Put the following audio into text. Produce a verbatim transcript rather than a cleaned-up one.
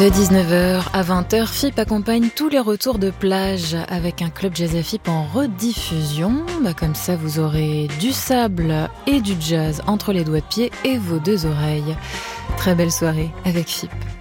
De dix-neuf heures à vingt heures, F I P accompagne tous les retours de plage avec un club jazz à F I P en rediffusion. Bah comme ça, vous aurez du sable et du jazz entre les doigts de pied et vos deux oreilles. Très belle soirée avec F I P.